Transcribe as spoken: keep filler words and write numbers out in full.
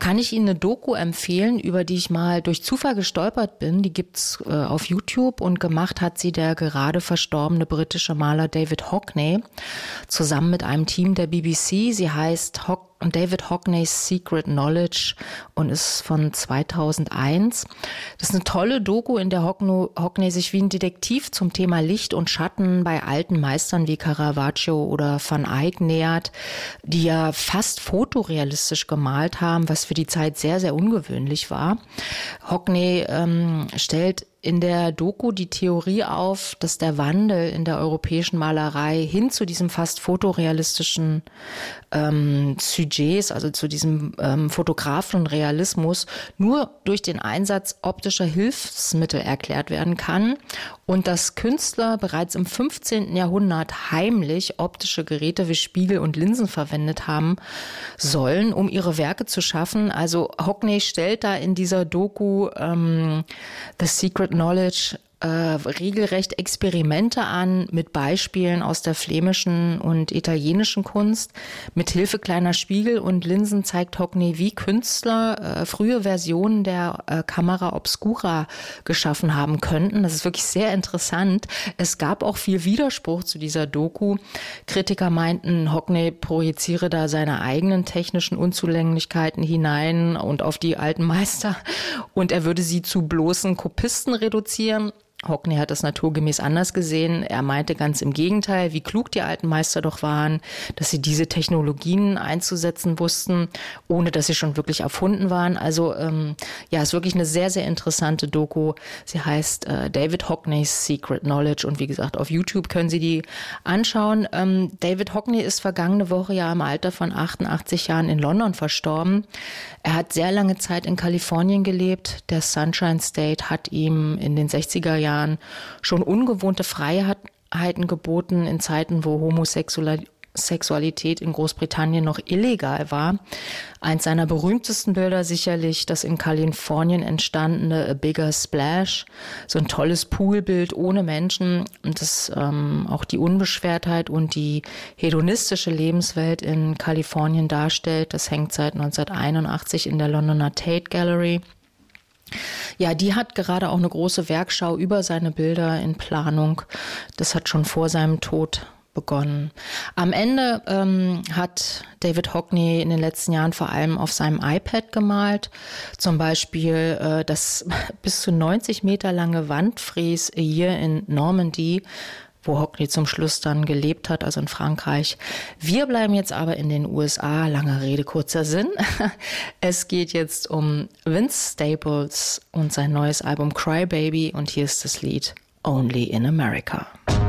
kann ich Ihnen eine Doku empfehlen, über die ich mal durch Zufall gestolpert bin. Die gibt's äh, auf YouTube und gemacht hat sie der gerade verstorbene britische Maler David Hockney zusammen mit einem Team der B B C. Sie heißt Hock David Hockneys Secret Knowledge und ist von zweitausendeins. Das ist eine tolle Doku, in der Hockney sich wie ein Detektiv zum Thema Licht und Schatten bei alten Meistern wie Caravaggio oder Van Eyck nähert, die ja fast fotorealistisch gemalt haben, was für die Zeit sehr, sehr ungewöhnlich war. Hockney ähm, stellt in der Doku die Theorie auf, dass der Wandel in der europäischen Malerei hin zu diesem fast fotorealistischen ähm, Sujets, also zu diesem ähm, fotografischen Realismus, nur durch den Einsatz optischer Hilfsmittel erklärt werden kann und dass Künstler bereits im fünfzehnten Jahrhundert heimlich optische Geräte wie Spiegel und Linsen verwendet haben sollen, um ihre Werke zu schaffen. Also Hockney stellt da in dieser Doku ähm, The Secret Knowledge äh, regelrecht Experimente an mit Beispielen aus der flämischen und italienischen Kunst. Mit Hilfe kleiner Spiegel und Linsen zeigt Hockney, wie Künstler äh, frühe Versionen der äh, Camera Obscura geschaffen haben könnten. Das ist wirklich sehr interessant. Es gab auch viel Widerspruch zu dieser Doku. Kritiker meinten, Hockney projiziere da seine eigenen technischen Unzulänglichkeiten hinein und auf die alten Meister und er würde sie zu bloßen Kopisten reduzieren. Hockney hat das naturgemäß anders gesehen. Er meinte ganz im Gegenteil, wie klug die alten Meister doch waren, dass sie diese Technologien einzusetzen wussten, ohne dass sie schon wirklich erfunden waren. Also ähm, ja, ist wirklich eine sehr, sehr interessante Doku. Sie heißt äh, David Hockneys Secret Knowledge und wie gesagt, auf YouTube können Sie die anschauen. Ähm, David Hockney ist vergangene Woche ja im Alter von achtundachtzig Jahren in London verstorben. Er hat sehr lange Zeit in Kalifornien gelebt. Der Sunshine State hat ihm in den sechziger Jahren schon ungewohnte Freiheiten geboten in Zeiten, wo Homosexualität in Großbritannien noch illegal war. Eins seiner berühmtesten Bilder sicherlich das in Kalifornien entstandene A Bigger Splash, so ein tolles Poolbild ohne Menschen und das ähm, auch die Unbeschwertheit und die hedonistische Lebenswelt in Kalifornien darstellt. Das hängt seit neunzehnhunderteinundachtzig in der Londoner Tate Gallery. Ja, die hat gerade auch eine große Werkschau über seine Bilder in Planung. Das hat schon vor seinem Tod begonnen. Am Ende ähm, hat David Hockney in den letzten Jahren vor allem auf seinem iPad gemalt. Zum Beispiel äh, das bis zu neunzig Meter lange Wandfries hier in Normandy, wo Hockney zum Schluss dann gelebt hat, also in Frankreich. Wir bleiben jetzt aber in den U S A. Lange Rede, kurzer Sinn. Es geht jetzt um Vince Staples und sein neues Album Cry Baby und hier ist das Lied Only in America.